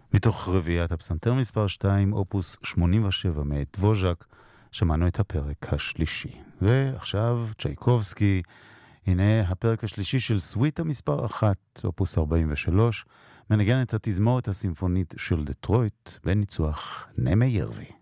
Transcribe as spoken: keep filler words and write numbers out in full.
מתוך רביעיית הפסנתר מספר שתיים, אופוס שמונים ושבע מאת דבוז'ק, שמענו את הפרק השלישי. ועכשיו צ'ייקובסקי, הנה הפרק השלישי של סוויטה מספר אחת, אופוס ארבעים ושלוש, מנגן את התזמורת הסימפונית של דטרויט, בניצוח נמי ירבי.